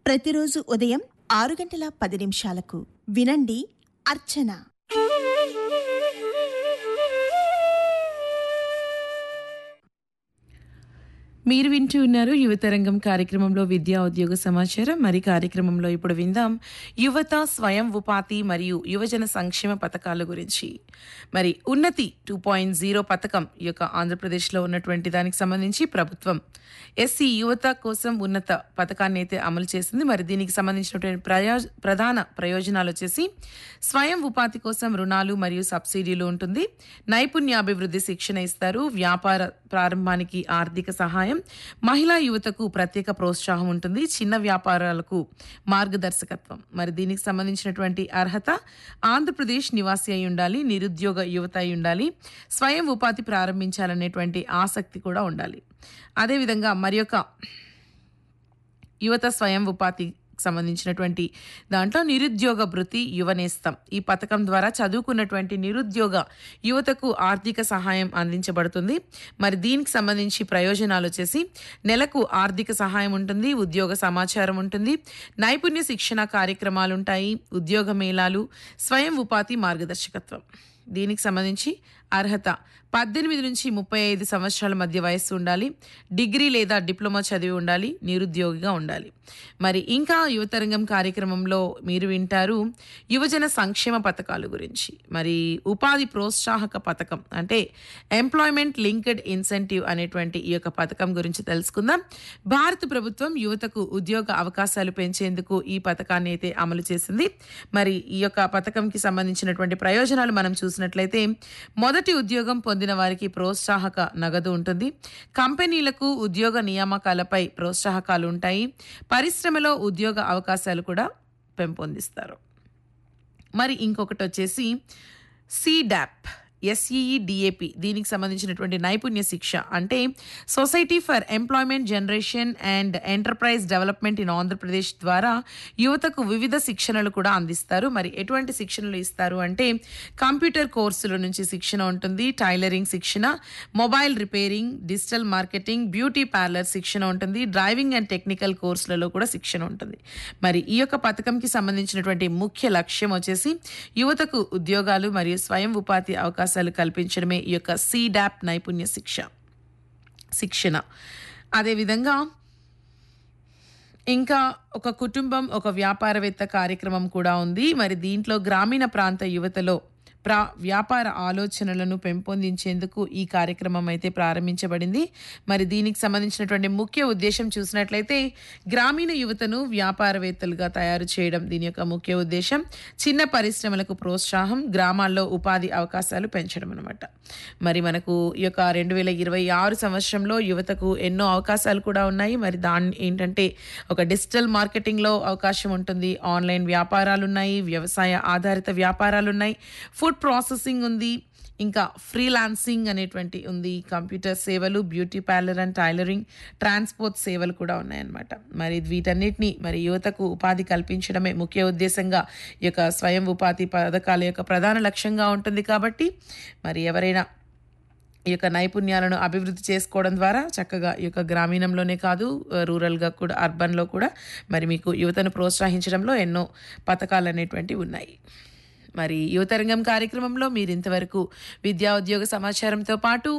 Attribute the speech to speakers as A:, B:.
A: ప్రతిరోజు ఉదయం 6:10 వినండి అర్చన.
B: మీరు వింటూ ఉన్నారు యువతరంగం కార్యక్రమంలో విద్యా ఉద్యోగ సమాచారం. మరి కార్యక్రమంలో ఇప్పుడు విందాం యువత స్వయం ఉపాధి మరియు యువజన సంక్షేమ పథకాల గురించి. మరి ఉన్నతి 2.0 పథకం ఈ యొక్క ఆంధ్రప్రదేశ్లో ఉన్నటువంటి దానికి సంబంధించి ప్రభుత్వం ఎస్సీ యువత కోసం ఉన్నత పథకాన్ని అయితే అమలు చేసింది. మరి దీనికి సంబంధించినటువంటి ప్రధాన ప్రయోజనాలు వచ్చేసి స్వయం ఉపాధి కోసం రుణాలు మరియు సబ్సిడీలు ఉంటుంది, నైపుణ్యాభివృద్ధి శిక్షణ ఇస్తారు, వ్యాపార ప్రారంభానికి ఆర్థిక సహాయం, మహిళా యువతకు ప్రత్యేక ప్రోత్సాహం ఉంటుంది, చిన్న వ్యాపారాలకు మార్గదర్శకత్వం. మరి దీనికి సంబంధించినటువంటి అర్హత ఆంధ్రప్రదేశ్ నివాసి అయి ఉండాలి, నిరుద్యోగ యువత అయి ఉండాలి, స్వయం ఉపాధి ప్రారంభించాలనేటువంటి ఆసక్తి కూడా ఉండాలి. అదేవిధంగా మరి యొక్క యువత స్వయం ఉపాధి సంబంధించినటువంటి దాంట్లో నిరుద్యోగ భృతి యువనేస్తం ఈ పథకం ద్వారా చదువుకున్నటువంటి నిరుద్యోగ యువతకు ఆర్థిక సహాయం అందించబడుతుంది. మరి దీనికి సంబంధించి ప్రయోజనాలు వచ్చేసి నెలకు ఆర్థిక సహాయం ఉంటుంది, ఉద్యోగ సమాచారం ఉంటుంది, నైపుణ్య శిక్షణ కార్యక్రమాలు ఉంటాయి, ఉద్యోగ మేళాలు, స్వయం ఉపాధి మార్గదర్శకత్వం. దీనికి సంబంధించి అర్హత 18 నుంచి 35 సంవత్సరాల మధ్య వయస్సు ఉండాలి, డిగ్రీ లేదా డిప్లొమా చదివి ఉండాలి, నిరుద్యోగిగా ఉండాలి. మరి ఇంకా యువతరంగం కార్యక్రమంలో మీరు వింటారు యువజన సంక్షేమ పథకాల గురించి. మరి ఉపాధి ప్రోత్సాహక పథకం అంటే ఎంప్లాయ్మెంట్ లింక్డ్ ఇన్సెంటివ్ అనేటువంటి ఈ యొక్క పథకం గురించి తెలుసుకుందాం. భారత ప్రభుత్వం యువతకు ఉద్యోగ అవకాశాలు పెంచేందుకు ఈ పథకాన్ని అయితే అమలు చేసింది. మరి ఈ యొక్క పథకంకి సంబంధించినటువంటి ప్రయోజనాలు మనం చూసినట్లయితే మొదటి ఉద్యోగం పొందిన వారికి ప్రోత్సాహక నగదు ఉంటుంది, కంపెనీలకు ఉద్యోగ నియామకాలపై ప్రోత్సాహకాలు ఉంటాయి, పరిశ్రమలో ఉద్యోగ అవకాశాలు కూడా పెంపొందిస్తారు. మరి ఇంకొకటి వచ్చేసి సిడాప్ ఎస్ఈఈడిఏపి దీనికి సంబంధించినటువంటి నైపుణ్య శిక్ష అంటే society for employment generation and enterprise development in Andhra Pradesh ద్వారా యువతకు వివిధ శిక్షణలు కూడా అందిస్తారు. మరి ఎటువంటి శిక్షణలు ఇస్తారు అంటే కంప్యూటర్ కోర్సుల నుంచి శిక్షణ ఉంటుంది, టైలరింగ్ శిక్షణ, mobile repairing, digital marketing, beauty parlour శిక్షణ ఉంటుంది, డ్రైవింగ్ అండ్ టెక్నికల్ కోర్సులలో కూడా శిక్షణ ఉంటుంది. మరి ఈ యొక్క పథకంకి సంబంధించినటువంటి ముఖ్య లక్ష్యం వచ్చేసి యువతకు ఉద్యోగాలు మరియు స్వయం ఉపాధి అవకాశాలు కల్పించడమే ఈ యొక్క సిడాప్ నైపుణ్య శిక్షణ. అదేవిధంగా ఇంకా ఒక కుటుంబం ఒక వ్యాపారవేత్త కార్యక్రమం కూడా ఉంది. మరి దీంట్లో గ్రామీణ ప్రాంత యువతలో వ్యాపార ఆలోచనలను పెంపొందించేందుకు ఈ కార్యక్రమం అయితే ప్రారంభించబడింది. మరి దీనికి సంబంధించినటువంటి ముఖ్య ఉద్దేశం చూసినట్లయితే గ్రామీణ యువతను వ్యాపారవేత్తలుగా తయారు చేయడం దీని యొక్క ముఖ్య ఉద్దేశం. చిన్న పరిశ్రమలకు ప్రోత్సాహం, గ్రామాల్లో ఉపాధి అవకాశాలు పెంచడం అన్నమాట. మరి మనకు ఈ యొక్క 2026 సంవత్సరంలో యువతకు ఎన్నో అవకాశాలు కూడా ఉన్నాయి. మరి దాన్ని ఏంటంటే ఒక డిజిటల్ మార్కెటింగ్లో అవకాశం ఉంటుంది, ఆన్లైన్ వ్యాపారాలు ఉన్నాయి, వ్యవసాయ ఆధారిత వ్యాపారాలు ఉన్నాయి, ఫుడ్ ప్రాసెసింగ్ ఉంది, ఇంకా ఫ్రీలాన్సింగ్ అనేటువంటి ఉంది, కంప్యూటర్ సేవలు, beauty parlour and tailoring, transport సేవలు కూడా ఉన్నాయన్నమాట. మరి వీటన్నిటిని మరి యువతకు ఉపాధి కల్పించడమే ముఖ్య ఉద్దేశంగా ఈ యొక్క స్వయం ఉపాధి పథకాల యొక్క ప్రధాన లక్ష్యంగా ఉంటుంది. కాబట్టి మరి ఎవరైనా ఈ యొక్క నైపుణ్యాలను అభివృద్ధి చేసుకోవడం ద్వారా చక్కగా ఈ యొక్క గ్రామీణంలోనే కాదు రూరల్గా కూడా అర్బన్లో కూడా మరి మీకు యువతను ప్రోత్సహించడంలో ఎన్నో పథకాలు అనేటువంటివి ఉన్నాయి. మరి యువతరంగం కార్యక్రమంలో మీరు ఇంతవరకు విద్యా ఉద్యోగ సమాచారంతో పాటు